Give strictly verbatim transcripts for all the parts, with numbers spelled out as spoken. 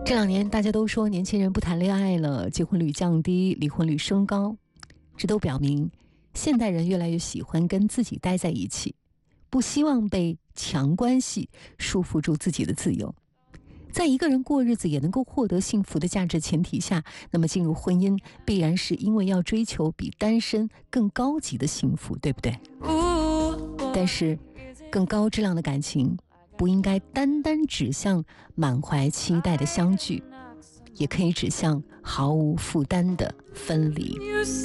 这两年大家都说年轻人不谈恋爱了，结婚率降低，离婚率升高，这都表明现代人越来越喜欢跟自己待在一起，不希望被强关系束缚住自己的自由。在一个人过日子也能够获得幸福的价值前提下，那么进入婚姻必然是因为要追求比单身更高级的幸福，对不对？但是更高质量的感情不应该单单指向满怀期待的相聚，也可以指向毫无负担的分离。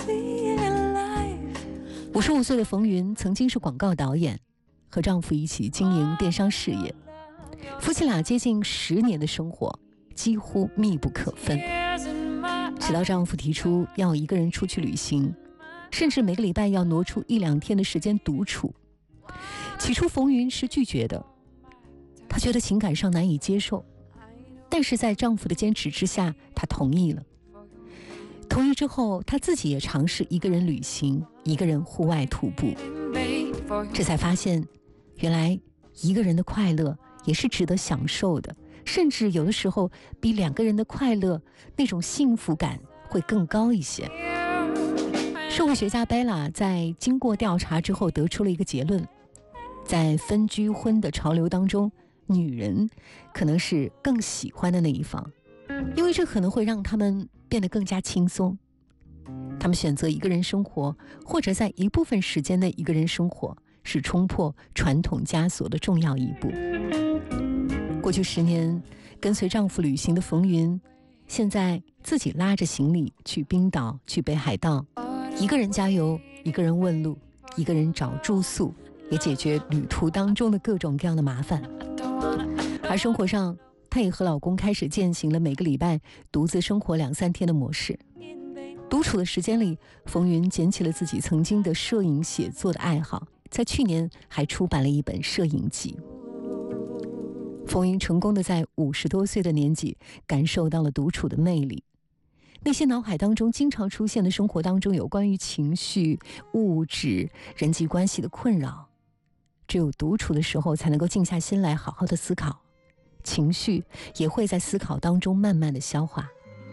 五十五岁的冯云曾经是广告导演，和丈夫一起经营电商事业，夫妻俩接近十年的生活几乎密不可分。直到丈夫提出要一个人出去旅行，甚至每个礼拜要挪出一两天的时间独处。起初冯云是拒绝的，她觉得情感上难以接受，但是在丈夫的坚持之下，她同意了。同意之后，她自己也尝试一个人旅行，一个人户外徒步，这才发现原来一个人的快乐也是值得享受的，甚至有的时候比两个人的快乐那种幸福感会更高一些。社会学家贝拉在经过调查之后得出了一个结论，在分居婚的潮流当中，女人可能是更喜欢的那一方，因为这可能会让他们变得更加轻松。他们选择一个人生活，或者在一部分时间内一个人生活，是冲破传统枷锁的重要一步。过去十年跟随丈夫旅行的冯云，现在自己拉着行李去冰岛，去北海道，一个人加油，一个人问路，一个人找住宿，也解决旅途当中的各种各样的麻烦。而生活上，她也和老公开始践行了每个礼拜独自生活两三天的模式。独处的时间里，冯云捡起了自己曾经的摄影写作的爱好，在去年还出版了一本摄影集。冯云成功的在五十多岁的年纪感受到了独处的魅力。那些脑海当中经常出现的生活当中有关于情绪、物质、人际关系的困扰，只有独处的时候才能够静下心来好好的思考，情绪也会在思考当中慢慢的消化。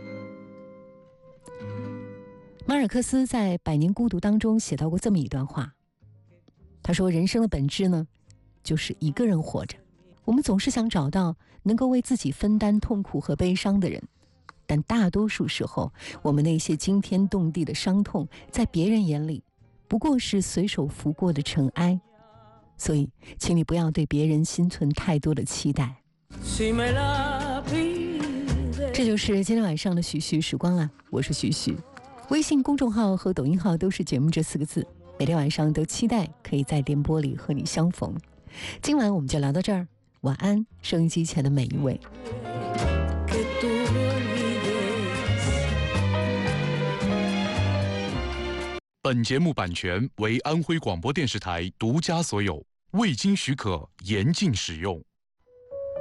马尔克斯在《百年孤独》当中写到过这么一段话，他说，人生的本质呢，就是一个人活着。我们总是想找到能够为自己分担痛苦和悲伤的人，但大多数时候，我们那些惊天动地的伤痛，在别人眼里不过是随手拂过的尘埃。所以请你不要对别人心存太多的期待。这就是今天晚上的徐徐时光了，我是徐徐。微信公众号和抖音号都是节目这四个字，每天晚上都期待可以在电波里和你相逢。今晚我们就聊到这儿，晚安，收音机前的每一位。 本节目版权为安徽广播电视台独家所有，未经许可严禁使用。